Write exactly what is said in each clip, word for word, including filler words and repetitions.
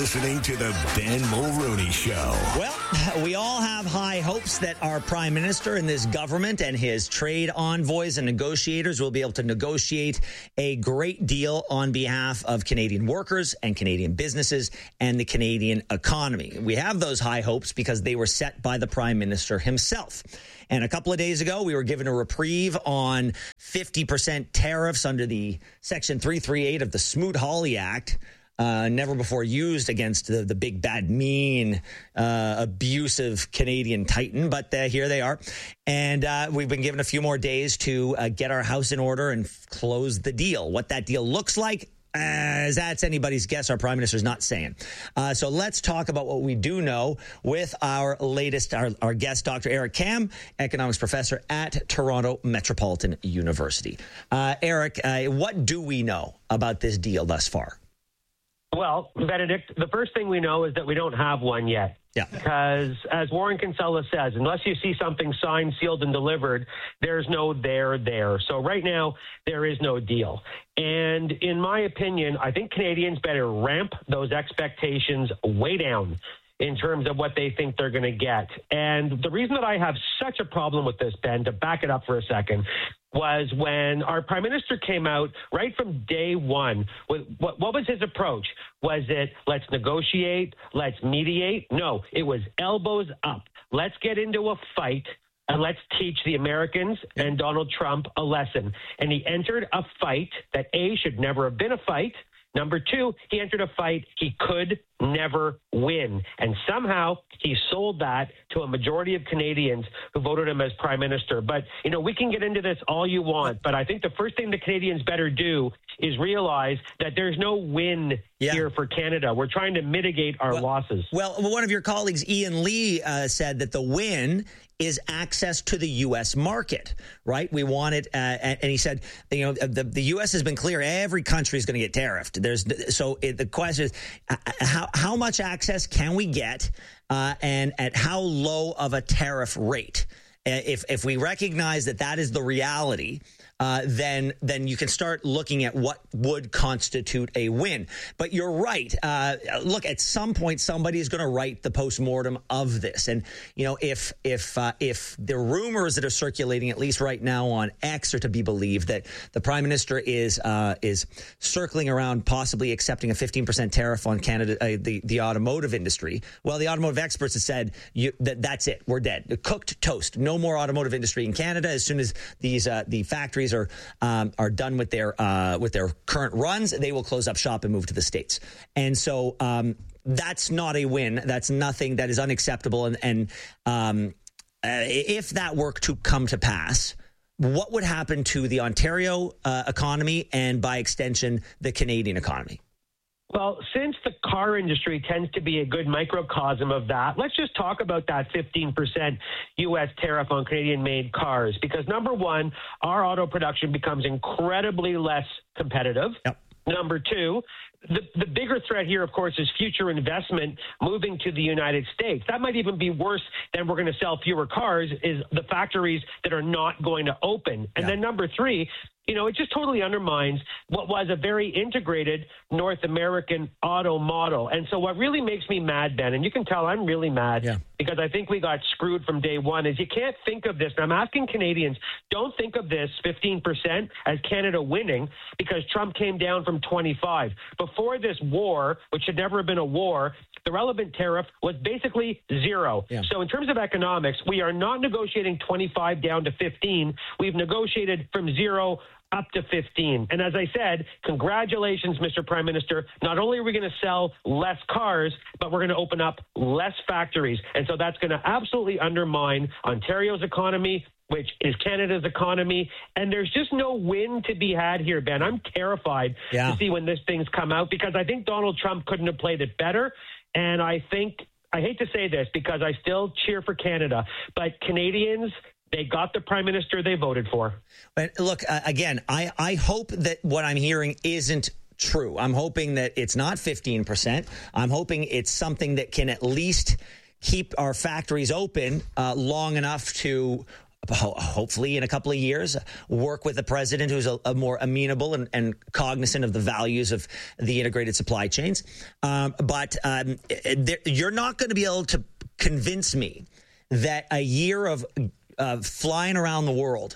listening to the Ben Mulroney Show. Well, we all have high hopes that our prime minister and this government and his trade envoys and negotiators will be able to negotiate a great deal on behalf of Canadian workers and Canadian businesses and the Canadian economy. We have those high hopes because they were set by the prime minister himself. And a couple of days ago, we were given a reprieve on fifty percent tariffs under the Section three thirty-eight of the Smoot-Hawley Act, uh, never before used against the, the big, bad, mean, uh, abusive Canadian titan. But uh, here they are. And uh, we've been given a few more days to uh, get our house in order and f- close the deal. What that deal looks like, as that's anybody's guess. Our prime minister's not saying. Uh, so let's talk about what we do know with our latest, our, our guest, Doctor Eric Kam, economics professor at Toronto Metropolitan University. Uh, Eric, uh, what do we know about this deal thus far? Well, Benedict, the first thing we know is that we don't have one yet. Yeah. Because as Warren Kinsella says, unless you see something signed, sealed, and delivered, there's no there there. So right now, there is no deal. And in my opinion, I think Canadians better ramp those expectations way down in terms of what they think they're going to get. And the reason that I have such a problem with this, Ben, to back it up for a second, was when our prime minister came out right from day one. With, what, what was his approach? Was it let's negotiate, let's mediate? No, it was elbows up. Let's get into a fight and let's teach the Americans and Donald Trump a lesson. And he entered a fight that A, should never have been a fight. Number two, he entered a fight he could never win. And somehow he sold that to a majority of Canadians who voted him as prime minister. But, you know, we can get into this all you want, but I think the first thing the Canadians better do is realize that there's no win yeah. here for Canada. We're trying to mitigate our well, losses. Well, one of your colleagues, Ian Lee, uh, said that the win is access to the U S market, right? We want it, uh, and he said, you know, the, the U S has been clear, every country is going to get tariffed. There's so it, the question is, how how much access can we get, uh, and at how low of a tariff rate? If if we recognize that that is the reality, uh, then then you can start looking at what would constitute a win. But you're right. Uh, look, at some point, somebody is going to write the postmortem of this. And, you know, if if uh, if the rumors that are circulating, at least right now on X, are to be believed, that the prime minister is uh, is circling around possibly accepting a fifteen percent tariff on Canada, uh, the, the automotive industry. Well, the automotive experts have said you, that that's it. We're dead. Cooked toast. No more automotive industry in Canada. As soon as these uh, the factories are um, are done with their uh, with their current runs, they will close up shop and move to the States. And so um, that's not a win. That's nothing. That is unacceptable. And, and um, uh, if that were to come to pass, what would happen to the Ontario uh, economy and, by extension, the Canadian economy? Well, since the car industry tends to be a good microcosm of that, let's just talk about that fifteen percent U S tariff on Canadian-made cars. Because, number one, our auto production becomes incredibly less competitive. Yep. Number two, the, the bigger threat here, of course, is future investment moving to the United States. That might even be worse than we're going to sell fewer cars, is the factories that are not going to open. And yeah. then number three, you know, it just totally undermines what was a very integrated North American auto model. And so what really makes me mad, Ben, and you can tell I'm really mad yeah. because I think we got screwed from day one, is you can't think of this. And I'm asking Canadians, don't think of this fifteen percent as Canada winning because Trump came down from twenty-five. Before this war, which should never have been a war, the relevant tariff was basically zero. Yeah. So in terms of economics, we are not negotiating twenty-five down to fifteen. We've negotiated from zero up to fifteen. And as I said, congratulations, Mister Prime Minister. Not only are we going to sell less cars, but we're going to open up less factories. And so that's going to absolutely undermine Ontario's economy, which is Canada's economy. And there's just no win to be had here, Ben. I'm terrified yeah. to see when this thing's come out because I think Donald Trump couldn't have played it better. And I think, I hate to say this because I still cheer for Canada, but Canadians, they got the prime minister they voted for. But look, uh, again, I, I hope that what I'm hearing isn't true. I'm hoping that it's not fifteen percent. I'm hoping it's something that can at least keep our factories open uh, long enough to hopefully in a couple of years, work with a president who's a, a more amenable and, and cognizant of the values of the integrated supply chains. Um, but um, there, you're not going to be able to convince me that a year of uh, flying around the world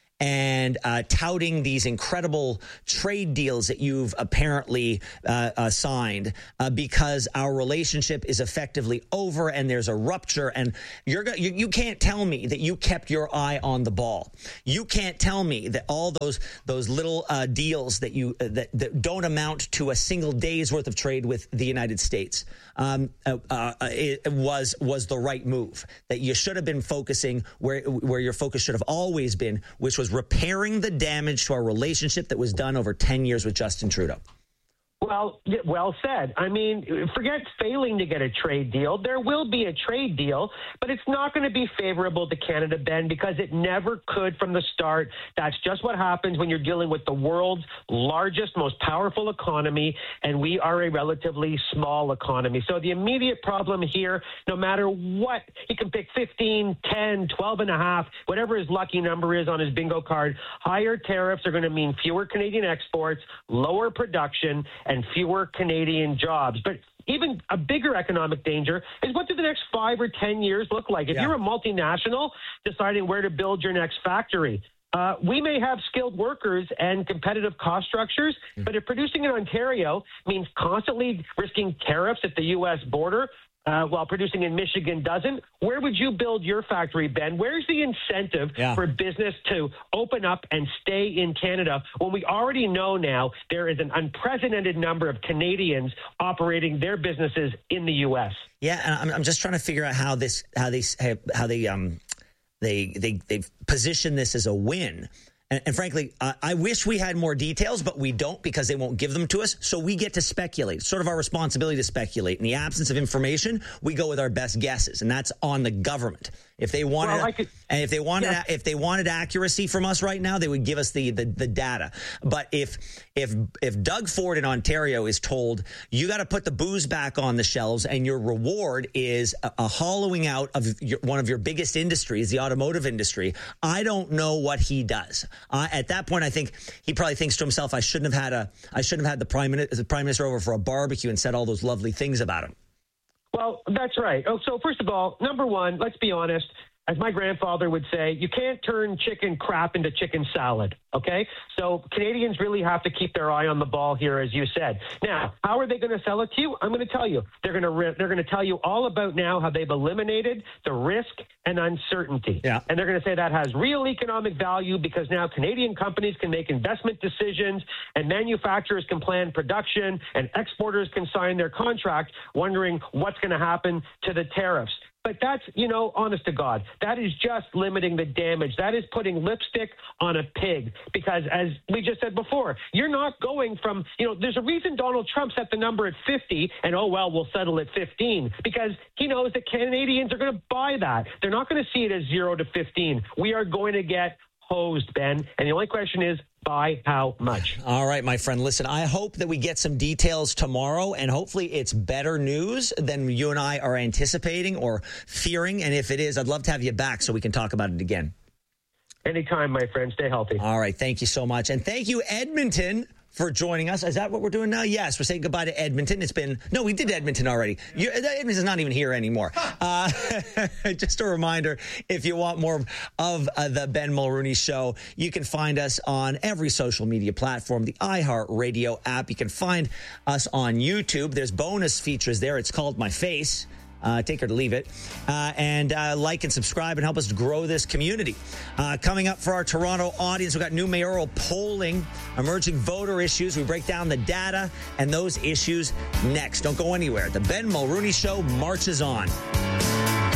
and uh, touting these incredible trade deals that you've apparently uh, uh, signed uh, because our relationship is effectively over and there's a rupture. And you're go- you, you can't tell me that you kept your eye on the ball. You can't tell me that all those those little uh, deals that you uh, that, that don't amount to a single day's worth of trade with the United States um, uh, uh, it was was the right move. That you should have been focusing where where your focus should have always been, which was repairing the damage to our relationship that was done over ten years with Justin Trudeau. Well, well said. I mean, forget failing to get a trade deal. There will be a trade deal, but it's not going to be favorable to Canada, Ben, because it never could from the start. That's just what happens when you're dealing with the world's largest, most powerful economy, and we are a relatively small economy. So the immediate problem here, no matter what, he can pick fifteen, ten, twelve and a half, whatever his lucky number is on his bingo card. Higher tariffs are going to mean fewer Canadian exports, lower production, and fewer Canadian jobs. But even a bigger economic danger is what do the next five or ten years look like? If yeah. you're a multinational deciding where to build your next factory, uh, we may have skilled workers and competitive cost structures, mm. but if producing in Ontario means constantly risking tariffs at the U S border, Uh, while producing in Michigan doesn't, where would you build your factory, Ben? Where's the incentive yeah. for business to open up and stay in Canada when we already know now there is an unprecedented number of Canadians operating their businesses in the U S? Yeah, and I'm, I'm just trying to figure out how this, how they, how they, um, they, they, they position this as a win. And, and frankly, uh, I wish we had more details, but we don't because they won't give them to us. So we get to speculate. It's sort of our responsibility to speculate. In the absence of information, we go with our best guesses, and that's on the government. If they wanted, well, could, and if they wanted, yeah. if they wanted accuracy from us right now, they would give us the, the the data. But if if if Doug Ford in Ontario is told you got to put the booze back on the shelves, and your reward is a, a hollowing out of your, one of your biggest industries, the automotive industry, I don't know what he does. Uh, at that point, I think he probably thinks to himself, I shouldn't have had a I shouldn't have had the prime minister, the prime minister over for a barbecue and said all those lovely things about him. Well, that's right. Oh, so first of all, number one, let's be honest. As my grandfather would say, you can't turn chicken crap into chicken salad, okay? So Canadians really have to keep their eye on the ball here, as you said. Now, how are they going to sell it to you? I'm going to tell you. They're going to re- they're going to tell you all about now how they've eliminated the risk and uncertainty. Yeah. And they're going to say that has real economic value because now Canadian companies can make investment decisions and manufacturers can plan production and exporters can sign their contract wondering what's going to happen to the tariffs. But that's, you know, honest to God, that is just limiting the damage. That is putting lipstick on a pig because, as we just said before, you're not going from, you know, there's a reason Donald Trump set the number at fifty and, oh, well, we'll settle at fifteen because he knows that Canadians are going to buy that. They're not going to see it as zero to fifteen. We are going to get hosed, Ben. And the only question is, by how much? All right, my friend. Listen, I hope that we get some details tomorrow, and hopefully it's better news than you and I are anticipating or fearing. And if it is, I'd love to have you back so we can talk about it again. Anytime, my friend. Stay healthy. All right. Thank you so much. And thank you, Edmonton, for joining us. Is that what we're doing now? Yes, we're saying goodbye to Edmonton. It's been, no, we did Edmonton already. You, Edmonton's not even here anymore. Uh, just a reminder, if you want more of uh, the Ben Mulrooney Show, you can find us on every social media platform, the iHeartRadio app. You can find us on YouTube. There's bonus features there. It's called My Face. Uh, take her to leave it. Uh, and uh, like and subscribe and help us grow this community. Uh, coming up for our Toronto audience, we've got new mayoral polling, emerging voter issues. We break down the data and those issues next. Don't go anywhere. The Ben Mulrooney Show marches on.